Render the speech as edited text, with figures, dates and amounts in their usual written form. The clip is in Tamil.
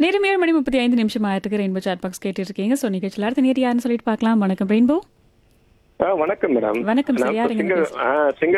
நேரம் 7:35 ஆயிரத்துக்கு ரெயின்போ சாட் பாக்ஸ் கேட்டுட்டு இருக்கீங்க. ஸோ நிகழ்ச்சியில் அடுத்த நேர் யாருன்னு சொல்லிட்டு பார்க்கலாம். வணக்கம் ரெயின்போ. வணக்கம் மேடம். வணக்கம் சார். நான் யாருங்க சிங்க பேசுறீங்க?